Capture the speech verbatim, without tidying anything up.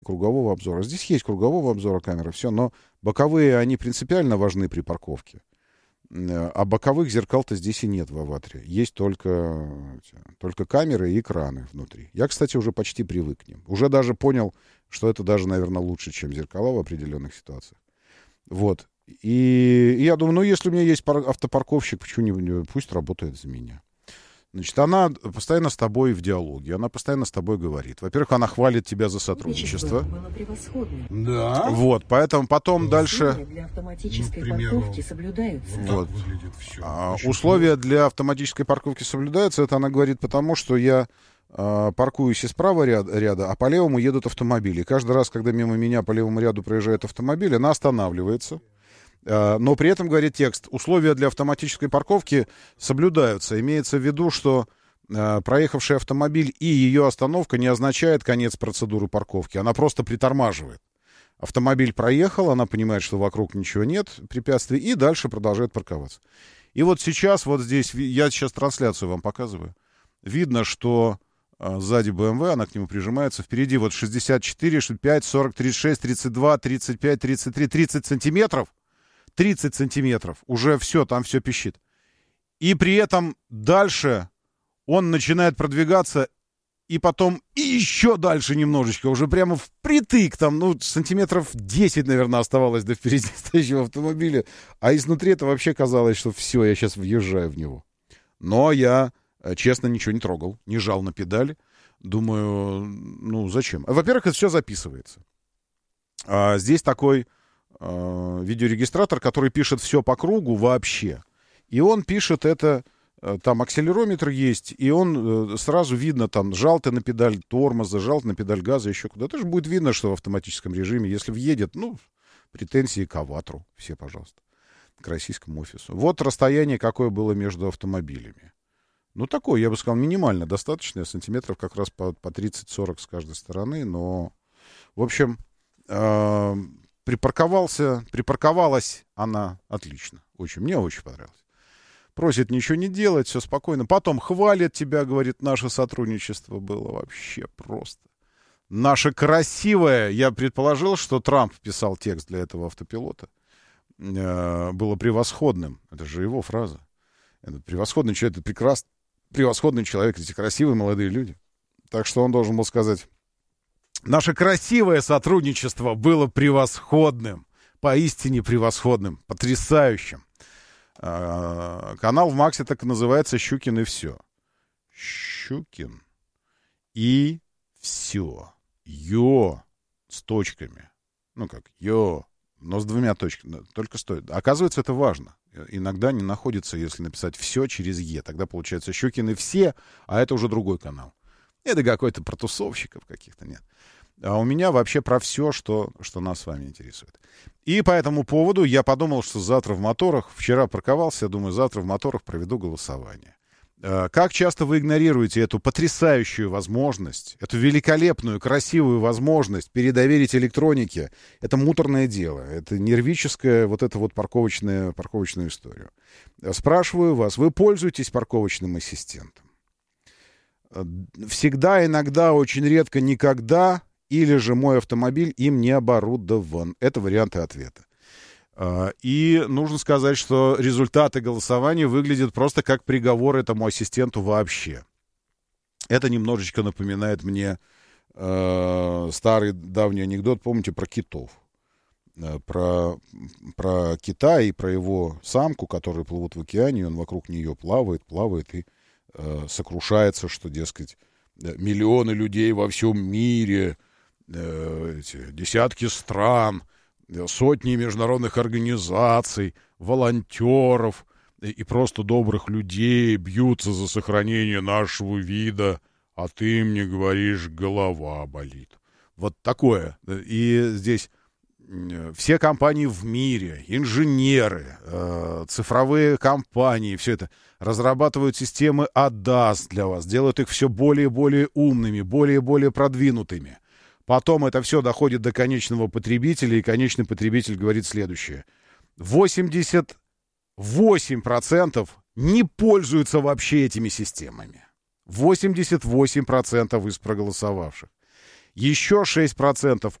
кругового обзора. Здесь есть кругового обзора камеры, все, но боковые, они принципиально важны при парковке. А боковых зеркал-то здесь и нет в «Аватаре». Есть только, только камеры и экраны внутри. Я, кстати, уже почти привык к ним. Уже даже понял, что это даже, наверное, лучше, чем зеркала в определенных ситуациях. Вот. И, и я думаю, ну, если у меня есть пар- автопарковщик, почему не, пусть работает за меня. Значит, она постоянно с тобой в диалоге, она постоянно с тобой говорит. Во-первых, она хвалит тебя за сотрудничество. Да. Вот, поэтому потом дальше... Для автоматической Ну, к примеру, парковки соблюдаются. Вот. Выглядит всё. А, Очень условия для автоматической парковки соблюдаются. Это она говорит потому, что я а, паркуюсь из правого ряда, ряда, а по левому едут автомобили. И каждый раз, когда мимо меня по левому ряду проезжает автомобиль, она останавливается. Но при этом, говорит текст, условия для автоматической парковки соблюдаются. Имеется в виду, что э, проехавший автомобиль и ее остановка не означает конец процедуры парковки. Она просто притормаживает. Автомобиль проехал, она понимает, что вокруг ничего нет, препятствий, и дальше продолжает парковаться. И вот сейчас, вот здесь, я сейчас трансляцию вам показываю. Видно, что э, сзади бэ эм вэ, она к нему прижимается. Впереди вот шестьдесят четыре, шестьдесят пять, сорок, тридцать шесть, тридцать два, тридцать пять, тридцать три, тридцать сантиметров. тридцать сантиметров, уже все, там все пищит. И при этом дальше он начинает продвигаться, и потом и еще дальше немножечко, уже прямо впритык, там, ну, сантиметров десять, наверное, оставалось до впереди стоящего автомобиля. А изнутри это вообще казалось, что все, я сейчас въезжаю в него. Но я, честно, ничего не трогал, не жал на педали. Думаю, ну, зачем? Во-первых, это все записывается. А здесь такой... видеорегистратор, который пишет все по кругу вообще. И он пишет это, там акселерометр есть, и он сразу видно, там, жал ты на педаль тормоза, жал ты на педаль газа, еще куда-то. Это же будет видно, что в автоматическом режиме, если въедет, ну, претензии к «Аватару». Все, пожалуйста. К российскому офису. Вот расстояние, какое было между автомобилями. Ну, такое, я бы сказал, минимально достаточное, сантиметров как раз по, по тридцать-сорок с каждой стороны, но, в общем... Э- Припарковался, припарковалась она отлично. Очень, мне очень понравилось. Просит ничего не делать, все спокойно. Потом хвалит тебя, говорит, наше сотрудничество было вообще просто. Наше красивое, я предположил, что Трамп писал текст для этого автопилота, э, было превосходным. Это же его фраза. Это превосходный человек, это прекрасный, превосходный человек, эти красивые молодые люди. Так что он должен был сказать... Наше красивое сотрудничество было превосходным, поистине превосходным, потрясающим. А, канал в Максе так и называется «Щукин и все». Щукин и все. Ё с точками. Ну как, ё, но с двумя точками. Только стоит. Оказывается, это важно. Иногда не находится, если написать «все» через «е». Тогда получается «Щукин и все», а это уже другой канал. Это какой-то про тусовщиков каких-то, нет. А у меня вообще про все, что, что нас с вами интересует. И по этому поводу я подумал, что завтра в моторах, вчера парковался, я думаю, завтра в моторах проведу голосование. Как часто вы игнорируете эту потрясающую возможность, эту великолепную, красивую возможность передоверить электронике? Это муторное дело, это нервическая вот эта вот парковочная, парковочную историю. Спрашиваю вас, вы пользуетесь парковочным ассистентом? Всегда, иногда, очень редко, никогда, или же мой автомобиль им не оборудован. Это варианты ответа. И нужно сказать, что результаты голосования выглядят просто как приговор этому ассистенту вообще. Это немножечко напоминает мне э, старый давний анекдот, помните, про китов. Про, про кита и про его самку, которые плывут в океане, и он вокруг нее плавает, плавает и э, сокрушается, что, дескать, миллионы людей во всем мире, э, эти, десятки стран, сотни международных организаций, волонтеров и, и просто добрых людей бьются за сохранение нашего вида, а ты мне говоришь, голова болит. Вот такое. И здесь все компании в мире, инженеры, э, цифровые компании, все это разрабатывают системы эй ди эй эс для вас, делают их все более и более умными, более и более продвинутыми. Потом это все доходит до конечного потребителя, и конечный потребитель говорит следующее. восемьдесят восемь процентов не пользуются вообще этими системами. восемьдесят восемь процентов из проголосовавших. Еще шесть процентов